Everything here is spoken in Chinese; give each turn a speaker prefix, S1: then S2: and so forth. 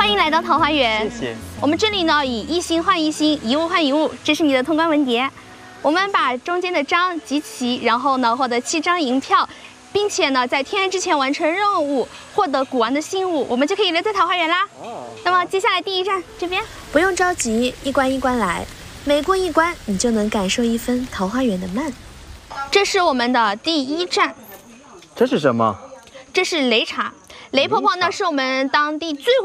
S1: 欢迎来到桃花源。
S2: 谢谢。
S1: 我们这里呢以一星换一星，一物换一物，这是你的通关文牒。我们把中间的章集齐，然后呢获得7张银票，并且呢在天黑之前完成任务，获得古玩的信物，我们就可以留在桃花源啦。那么接下来第一站这边，
S3: 不用着急，一关一关来，每过一关，你就能感受一分桃花源的慢。
S1: 这是我们的第一站。
S2: 这是什么？
S1: 这是擂茶。雷婆婆呢是我们当地最